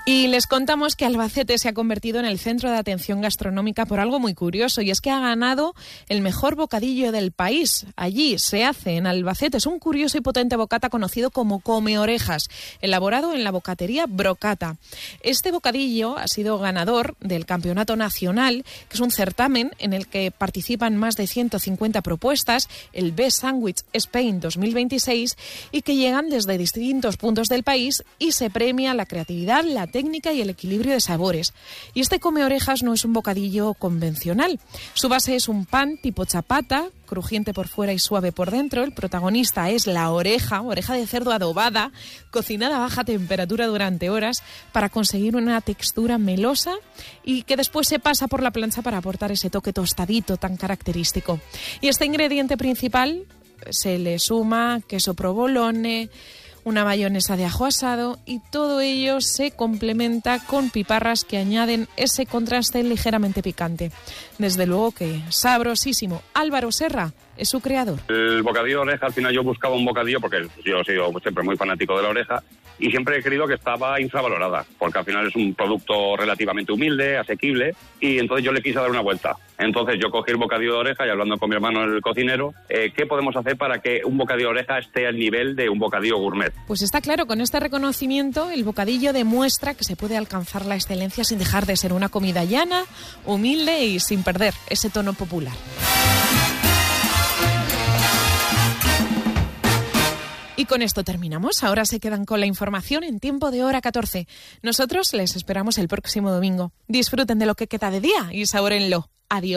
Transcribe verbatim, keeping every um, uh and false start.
Y les contamos que Albacete se ha convertido en el centro de atención gastronómica por algo muy curioso, y es que ha ganado el mejor bocadillo del país. Allí se hace, en Albacete, es un curioso y potente bocata conocido como come orejas, elaborado en la bocatería Brocata. Este bocadillo ha sido ganador del Campeonato Nacional, que es un certamen en el que participan más de ciento cincuenta propuestas, el Best Sandwich Spain dos mil veintiséis, y que llegan desde distintos puntos del país y se premia la creatividad, la técnica y el equilibrio de sabores. Y este come orejas no es un bocadillo convencional. Su base es un pan tipo chapata, crujiente por fuera y suave por dentro. El protagonista es la oreja, oreja de cerdo adobada, cocinada a baja temperatura durante horas para conseguir una textura melosa y que después se pasa por la plancha para aportar ese toque tostadito tan característico. Y este ingrediente principal se le suma queso provolone, una mayonesa de ajo asado, y todo ello se complementa con piparras que añaden ese contraste ligeramente picante. Desde luego que sabrosísimo. Álvaro Serra es su creador. El bocadillo de oreja, al final yo buscaba un bocadillo, porque yo he sido siempre muy fanático de la oreja, y siempre he creído que estaba infravalorada, porque al final es un producto relativamente humilde, asequible, y entonces yo le quise dar una vuelta. Entonces yo cogí el bocadillo de oreja y, hablando con mi hermano, el cocinero, eh, ¿qué podemos hacer para que un bocadillo de oreja esté al nivel de un bocadillo gourmet? Pues está claro, con este reconocimiento el bocadillo demuestra que se puede alcanzar la excelencia sin dejar de ser una comida llana, humilde y sin perder ese tono popular. Y con esto terminamos. Ahora se quedan con la información en tiempo de hora catorce. Nosotros les esperamos el próximo domingo. Disfruten de lo que queda de día y sabórenlo. Adiós.